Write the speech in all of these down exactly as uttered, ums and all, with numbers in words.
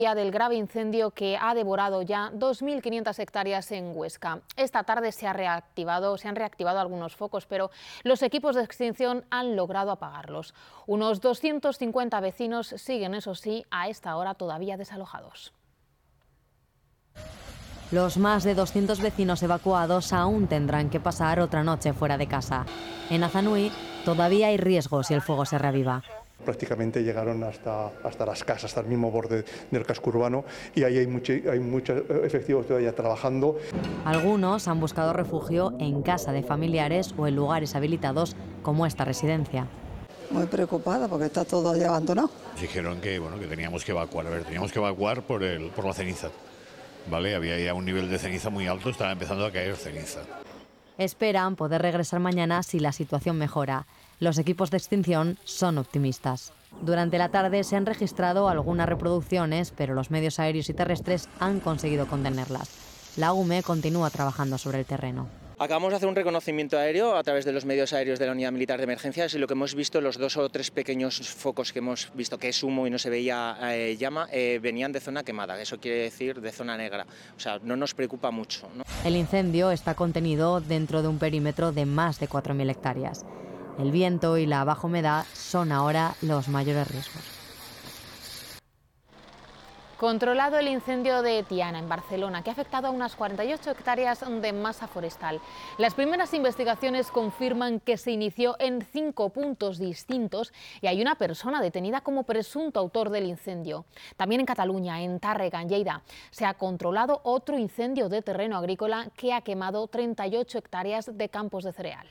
Del grave incendio que ha devorado ya dos mil quinientas hectáreas en Huesca. Esta tarde se, ha reactivado, se han reactivado algunos focos, pero los equipos de extinción han logrado apagarlos. Unos doscientos cincuenta vecinos siguen, eso sí, a esta hora todavía desalojados. Los más de doscientos vecinos evacuados aún tendrán que pasar otra noche fuera de casa. En Azanui todavía hay riesgo si el fuego se reaviva. Prácticamente llegaron hasta, hasta las casas, hasta el mismo borde del casco urbano, y ahí hay muchos hay mucho efectivos todavía trabajando. Algunos han buscado refugio en casa de familiares o en lugares habilitados como esta residencia. Muy preocupada porque está todo ya abandonado. Dijeron que, bueno, que teníamos que evacuar, a ver, teníamos que evacuar por, el, por la ceniza, ¿vale? Había ya un nivel de ceniza muy alto, estaba empezando a caer ceniza. Esperan poder regresar mañana si la situación mejora. Los equipos de extinción son optimistas. Durante la tarde se han registrado algunas reproducciones, pero los medios aéreos y terrestres han conseguido contenerlas. La U M E continúa trabajando sobre el terreno. Acabamos de hacer un reconocimiento aéreo a través de los medios aéreos de la Unidad Militar de Emergencias y lo que hemos visto, los dos o tres pequeños focos que hemos visto que es humo y no se veía eh, llama, eh, venían de zona quemada, eso quiere decir de zona negra. O sea, no nos preocupa mucho, ¿no? El incendio está contenido dentro de un perímetro de más de cuatro mil hectáreas. El viento y la baja humedad son ahora los mayores riesgos. Controlado el incendio de Tiana, en Barcelona, que ha afectado a unas cuarenta y ocho hectáreas de masa forestal. Las primeras investigaciones confirman que se inició en cinco puntos distintos y hay una persona detenida como presunto autor del incendio. También en Cataluña, en Tàrrega, en Lleida, se ha controlado otro incendio de terreno agrícola que ha quemado treinta y ocho hectáreas de campos de cereal.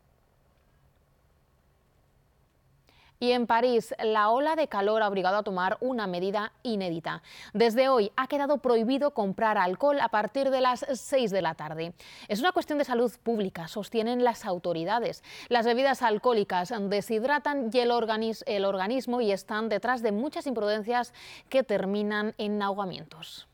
Y en París, la ola de calor ha obligado a tomar una medida inédita. Desde hoy ha quedado prohibido comprar alcohol a partir de las seis de la tarde. Es una cuestión de salud pública, sostienen las autoridades. Las bebidas alcohólicas deshidratan y el, organis- el organismo y están detrás de muchas imprudencias que terminan en ahogamientos.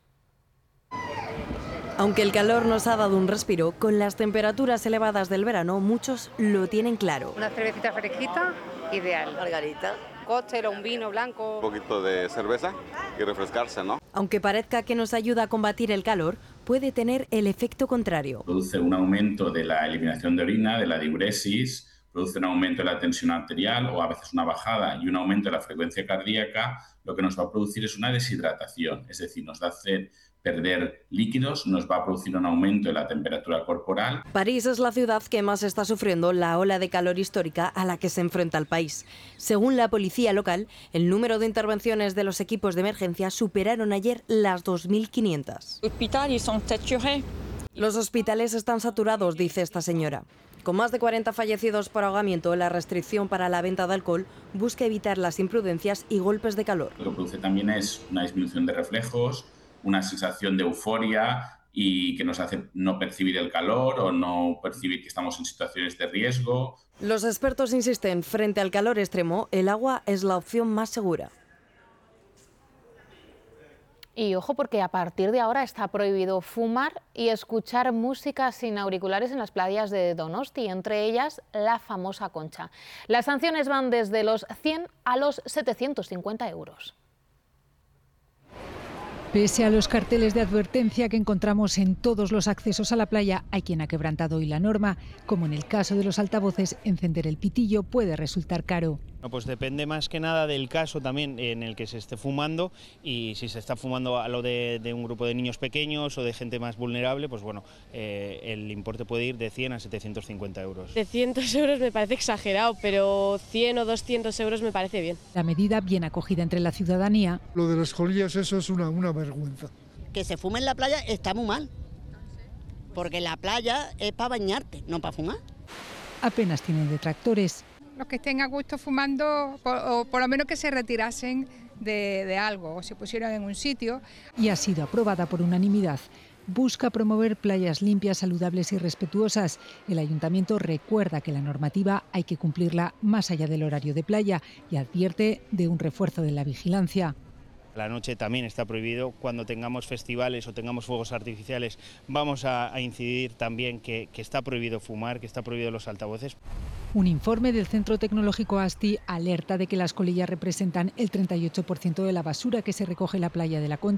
Aunque el calor nos ha dado un respiro, con las temperaturas elevadas del verano, muchos lo tienen claro. Una cervecita fresquita, ideal. Margarita. Cóctel o un vino blanco. Un poquito de cerveza y refrescarse, ¿no? Aunque parezca que nos ayuda a combatir el calor, puede tener el efecto contrario. Produce un aumento de la eliminación de orina, de la diuresis, produce un aumento de la tensión arterial o a veces una bajada y un aumento de la frecuencia cardíaca. Lo que nos va a producir es una deshidratación, es decir, nos va a hacer perder líquidos, nos va a producir un aumento de la temperatura corporal. París es la ciudad que más está sufriendo la ola de calor histórica a la que se enfrenta el país. Según la policía local, el número de intervenciones de los equipos de emergencia superaron ayer las dos mil quinientas. Los hospitales están saturados, dice esta señora. Con más de cuarenta fallecidos por ahogamiento, la restricción para la venta de alcohol busca evitar las imprudencias y golpes de calor. Lo que produce también es una disminución de reflejos, una sensación de euforia y que nos hace no percibir el calor o no percibir que estamos en situaciones de riesgo. Los expertos insisten, frente al calor extremo, el agua es la opción más segura. Y ojo, porque a partir de ahora está prohibido fumar y escuchar música sin auriculares en las playas de Donosti, entre ellas la famosa Concha. Las sanciones van desde los cien a los setecientos cincuenta euros. Pese a los carteles de advertencia que encontramos en todos los accesos a la playa, hay quien ha quebrantado hoy la norma. Como en el caso de los altavoces, encender el pitillo puede resultar caro. No, pues depende más que nada del caso también en el que se esté fumando, y si se está fumando a lo de, de un grupo de niños pequeños o de gente más vulnerable, pues bueno, eh, el importe puede ir de cien a setecientos cincuenta euros. setecientos euros me parece exagerado, pero cien o doscientos euros me parece bien. La medida, bien acogida entre la ciudadanía. Lo de las colillas, eso es una, una vergüenza. Que se fume en la playa está muy mal, porque la playa es para bañarte, no para fumar. Apenas tienen detractores. Los que estén a gusto fumando, por, o por lo menos que se retirasen de, de algo o se pusieran en un sitio. Y ha sido aprobada por unanimidad. Busca promover playas limpias, saludables y respetuosas. El ayuntamiento recuerda que la normativa hay que cumplirla más allá del horario de playa y advierte de un refuerzo de la vigilancia. La noche también está prohibido. Cuando tengamos festivales o tengamos fuegos artificiales, vamos a, a incidir también que, que está prohibido fumar, que está prohibido los altavoces. Un informe del Centro Tecnológico ASTI alerta de que las colillas representan el treinta y ocho por ciento de la basura que se recoge en la playa de la Concha.